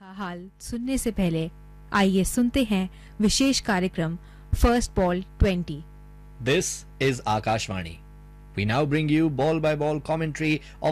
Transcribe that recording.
हाल सुनने से पहले आइए सुनते हैं विशेष कार्यक्रम first ball 20। This is Akashvani. We now bring you ball by ball commentary of